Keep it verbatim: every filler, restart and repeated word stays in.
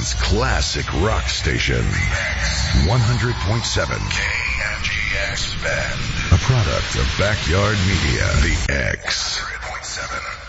Portland's classic rock station. one hundred point seven K M G X Bend. A product of Backyard Media. The X. one hundred point seven